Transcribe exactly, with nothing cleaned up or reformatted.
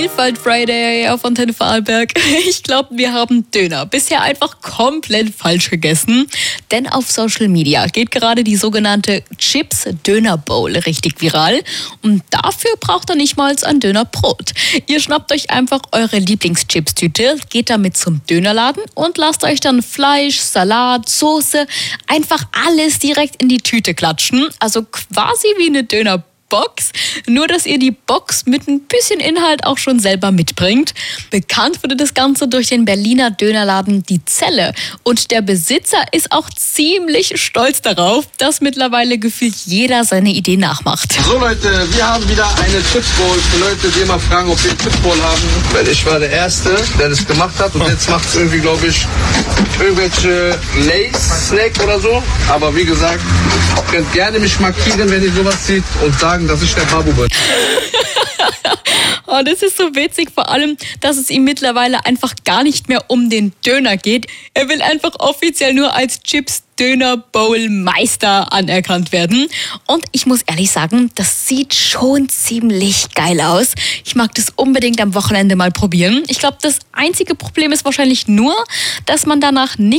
Vielfalt Friday auf Antenne Vorarlberg. Ich glaube, wir haben Döner bisher einfach komplett falsch gegessen. Denn auf Social Media geht gerade die sogenannte Chips Döner Bowl richtig viral. Und dafür braucht ihr nicht mal ein Dönerbrot. Ihr schnappt euch einfach eure Lieblingschipstüte, geht damit zum Dönerladen und lasst euch dann Fleisch, Salat, Soße, einfach alles direkt in die Tüte klatschen. Also quasi wie eine Dönerbowl. Box, nur dass ihr die Box mit ein bisschen Inhalt auch schon selber mitbringt. Bekannt wurde das Ganze durch den Berliner Dönerladen Die Zelle und der Besitzer ist auch ziemlich stolz darauf, dass mittlerweile gefühlt jeder seine Idee nachmacht. So Leute, wir haben wieder eine Chips Bowl für Leute, die immer fragen, ob wir Chips Bowl haben. Weil ich war der Erste, der das gemacht hat und jetzt macht es irgendwie, glaube ich, irgendwelche Lays Snack oder so. Aber wie gesagt, ihr könnt gerne mich markieren, wenn ihr sowas seht und sagen, dass ich der Babu bin. Oh, das ist so witzig, vor allem, dass es ihm mittlerweile einfach gar nicht mehr um den Döner geht. Er will einfach offiziell nur als Chips Döner Bowl Meister anerkannt werden. Und ich muss ehrlich sagen, das sieht schon ziemlich geil aus. Ich mag das unbedingt am Wochenende mal probieren. Ich glaube, das einzige Problem ist wahrscheinlich nur, dass man danach nicht